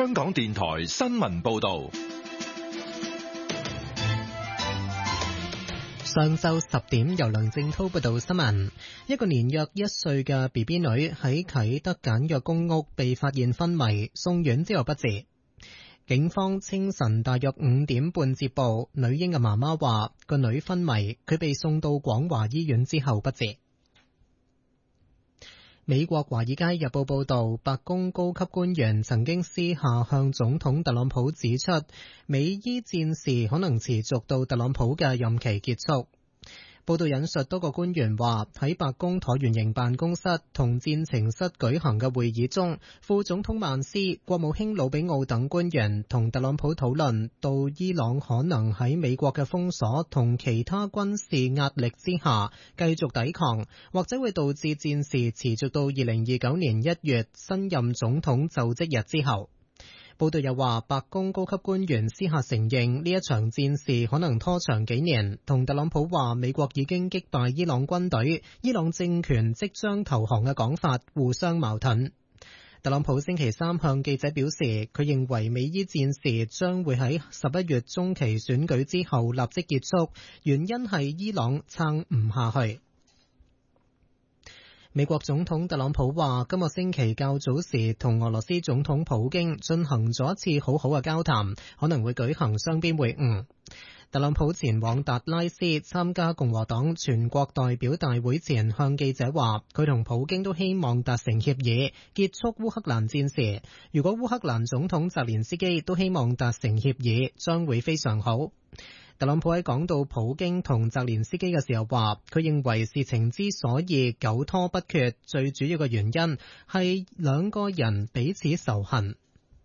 香港電台新聞報道。 上晝10點，由梁正濤報道新聞。一個年約1歲嘅 BB 女喺啟德簡約公屋被發現昏迷，送院之後不治。警方清晨大約5點半接報，女嬰嘅媽媽話個女昏迷，佢被送到廣華醫院之後不治。美國華爾街日報報道，白宮高級官員曾經私下向總統特朗普指出，美伊戰事可能持續到特朗普嘅任期結束。報道引述多個官員話，喺白宮橢圓形辦公室同戰情室舉行嘅會議中，副總統曼斯、國務卿魯比奧等官員同特朗普討論到伊朗可能喺美國嘅封鎖同其他軍事壓力之下繼續抵抗，或者會導致戰事持續到2029年1月新任總統就職日之後。報道又話，白宮高級官員私下承認呢一場戰事可能拖長幾年，同特朗普話美國已經擊敗伊朗軍隊，伊朗政權即將投降嘅講法互相矛盾。特朗普星期三向記者表示，佢認為美伊戰事將會喺11月中期選舉之後立即結束，原因係伊朗撐唔下去。美國總統特朗普話，今個星期較早時同俄羅斯總統普京進行咗一次好好嘅交談，可能會舉行雙邊會晤。特朗普前往達拉斯參加共和黨全國代表大會前，向記者話，佢同普京都希望達成協議，結束烏克蘭戰事。如果烏克蘭總統澤連斯基都希望達成協議，將會非常好。特朗普喺講到普京同澤連斯基嘅時候話，佢認為事情之所以久拖不決，最主要嘅原因係兩個人彼此仇恨。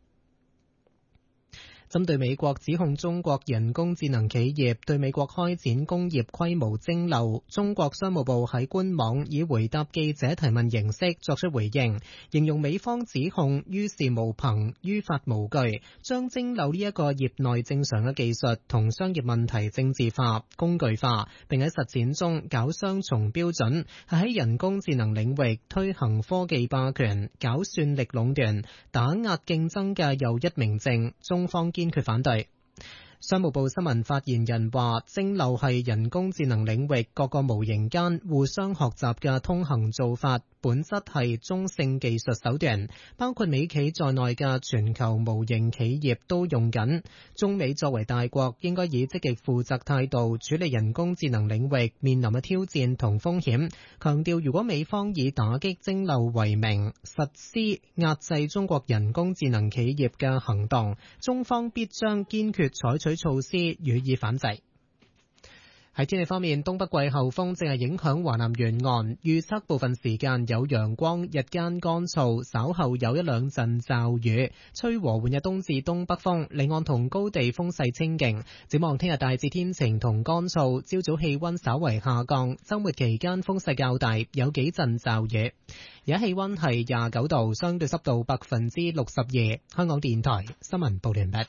針對美國指控中國人工智能企業對美國開展工業規模徵漏，中國商務部喺官網以回答記者提問形式作出回應，形容美方指控於事無憑、於法無據，將徵漏呢一個業內正常嘅技術同商業問題政治化、工具化，並喺實踐中搞雙重標準，係喺人工智能領域推行科技霸權、搞算力壟斷、打壓競爭嘅又一明證，中方堅決反對。商務部新聞發言人話，徵漏係人工智能領域各個模型間互相學習嘅通行做法，本質係中性技術手段，包括美企在內嘅全球模型企業都用緊。中美作為大國，應該以積極負責態度處理人工智能領域面臨嘅挑戰同風險，強調如果美方以打擊徵漏為名，實施壓制中國人工智能企業嘅行動，中方必將堅決採取措施予以反制。喺天氣方面，東北季候風正係影響華南沿岸，預測部分時間有陽光，日間乾燥，稍後有一兩陣驟雨，吹和緩嘅東至東北風，離岸同高地風勢清勁。展望聽日大致天晴同乾燥，朝早氣溫稍為下降，週末期間風勢較大，有幾陣驟雨。而家氣溫係29度，相對濕度62%。香港電台新聞報完畢。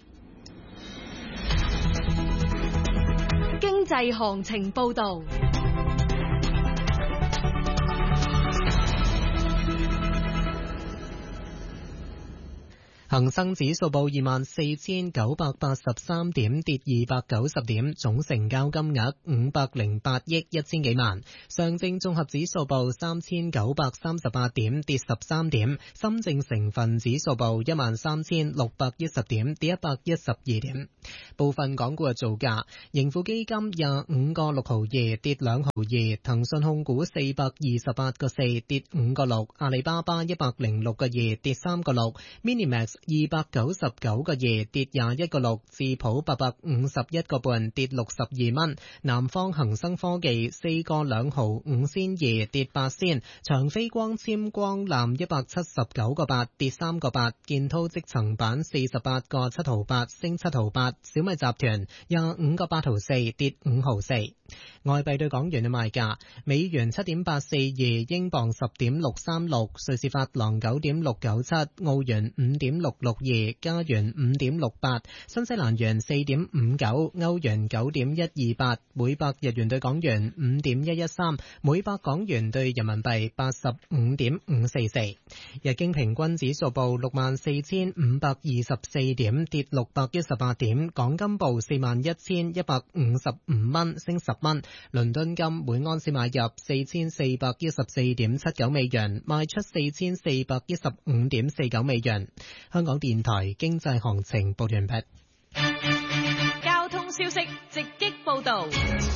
經濟行情報道。 恒生指數報24,983點，跌290點，總成交金額508億1000幾萬。上證綜合指數報3938點，跌13點。深證成分指數報13610點，跌112點。部分港股嘅造價：盈富基金25個6毫2，跌2毫2；騰訊控股428個4，跌5個6；阿里巴巴106個2，跌3個6； Minimax 299個2，跌21個6；智普851個半，跌62蚊；南方恒生科技4個2毫5仙2，跌8仙；長飛光纖光纜179個8，跌3個8；建滔積層板48個7毫8，升7毫8；小米集團25個8毫4，跌5毫4。外幣對港元嘅賣價：美元7.842，英鎊10.636，瑞士法郎9.697，澳元5.6 5.662，加元5.68，新西蘭元4.59，歐元9.128，每百日元對港元5.113，每百港元對人民幣85.544。日經平均指數報64,524點，跌618點。港金報41,155蚊，升10蚊。倫敦金每安士買入4,414.79美元，賣出4,415.49美元。香港電台經濟行情報完畢。 交通消息直擊報道。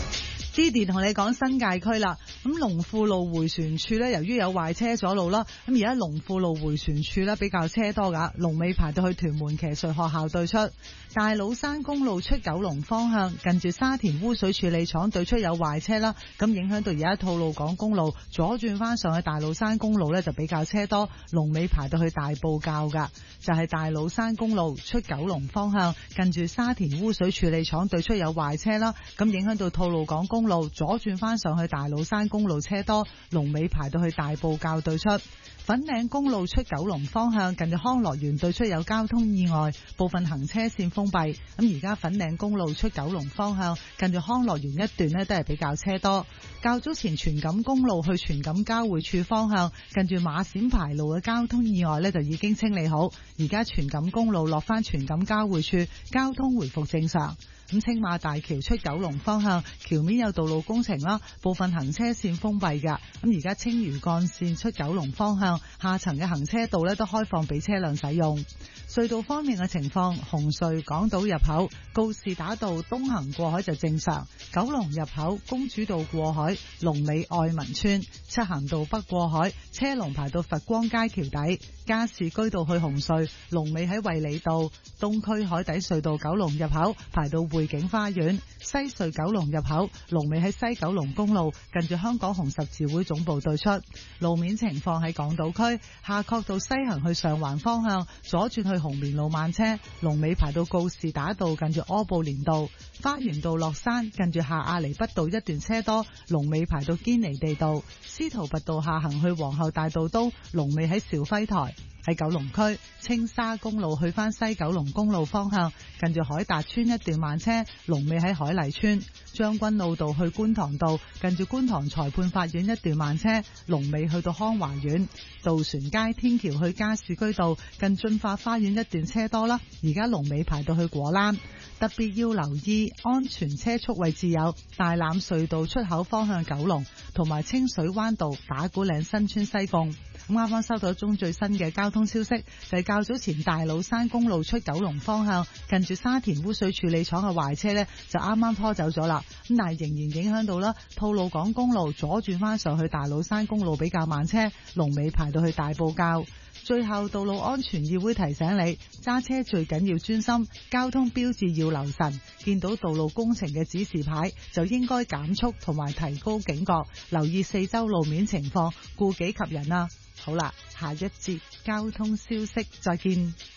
Didi 同你講新界區啦，咁龍富路迴旋處咧，由於有壞車阻路啦，咁而家龍富路迴旋處咧比較車多噶，龍尾排到去屯門騎術學校對出。大老山公路出九龍方向，近住沙田污水處理廠對出有壞車啦，咁影響到而家吐露港公路左轉翻上去大老山公路咧就比較車多，龍尾排到去大埔滘噶，就係大老山公路出九龍方向，近住沙田污水處理廠對出有壞車啦，咁影響到吐露港公路左轉翻上去大老山公路車多，龍尾排到去大埔滘對出。粉嶺公路出九龍方向，近住康樂園對出有交通意外，部分行車線封閉。咁而家粉嶺公路出九龍方向，近住康樂園一段呢都係比較車多。較早前荃錦公路去荃錦交匯處方向，近住馬閃牌路嘅交通意外呢就已經清理好，而家荃錦公路落翻荃錦交匯處，交通回復正常。咁青馬大橋出九龍方向，橋面有道路工程啦，部分行車線封閉㗎。咁而家青嶼幹線出九龍方向，下層嘅行車道呢都開放俾車輛使用。隧道方面嘅情況，紅隧港島入口告士打道東行過海就正常，九龍入口公主道過海，龍尾愛民村，漆咸道北過海車龍排到佛光街橋底，加士居道去紅隧龍尾喺衛理道，東區海底隧道九龍入口排到匯景花園，西隧九龍入口龍尾喺西九龍公路近住香港紅十字會總部對出。路面情況喺港島區夏慤道西行去上環方向，左轉去紅棉路慢車，龍尾排到告士打道近住柯布連道，花園道落山近住下亞厘畢道一段車多，龍尾排到堅尼地道，司徒拔道下行去皇后大道都龍尾喺兆輝台。喺九龍區青沙公路去返西九龍公路方向，近住海達村一段慢車，龍尾喺海麗村。將軍澳道去觀塘道，近住觀塘裁判法院一段慢車，龍尾去到康華苑。渡船街天橋去加士居道，近駿發花園一段車多啦，而家龍尾排到去果欄。特別要留意安全車速位置有大欖隧道出口方向九龍，同埋清水灣道打鼓嶺新村西貢。咁啱啱收到一宗最新嘅交通消息，就係較早前大老山公路出九龍方向，近住沙田污水處理廠嘅壞車呢，就啱啱拖走咗啦。咁但係仍然影響到啦，吐露港公路左轉翻上去大老山公路比較慢車，龍尾排到去大埔滘。最後，道路安全議會提醒你，揸車最緊要專心，交通標誌要留神，見到道路工程嘅指示牌就應該減速同埋提高警覺，留意四周路面情況，顧己及人啊！好啦，下一節交通消息再見。